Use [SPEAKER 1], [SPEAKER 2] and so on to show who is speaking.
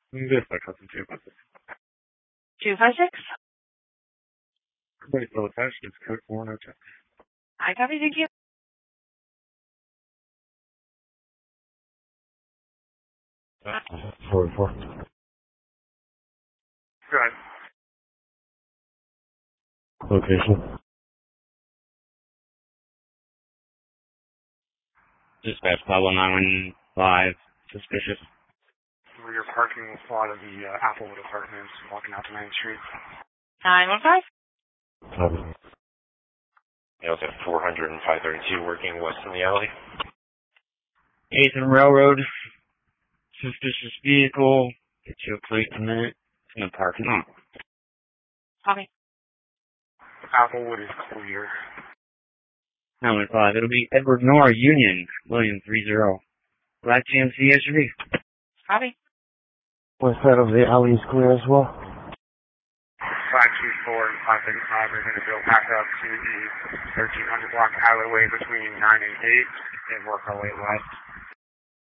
[SPEAKER 1] This I custom 256.
[SPEAKER 2] 256?
[SPEAKER 1] Everybody still attached. It's code 410.
[SPEAKER 2] I copy, thank you.
[SPEAKER 1] Forward 4. Good. Location.
[SPEAKER 3] Dispatch Pablo 915. Suspicious.
[SPEAKER 1] Where your parking lot of the Applewood Apartments, walking out to 9th Street.
[SPEAKER 2] 915?
[SPEAKER 4] You also have 400 and 532 working west in the alley.
[SPEAKER 3] 8th and Railroad. Suspicious vehicle. Get you a plate in a minute. In the parking lot.
[SPEAKER 2] Copy.
[SPEAKER 1] Applewood is clear.
[SPEAKER 3] 915. It'll be Edward Nora Union. William 30. Black GMC SUV.
[SPEAKER 2] Copy.
[SPEAKER 5] West side of the alley is clear as well.
[SPEAKER 1] 524 and 535 are going to go back up to the 1300 block alleyway between 9 and 8 and work our way west.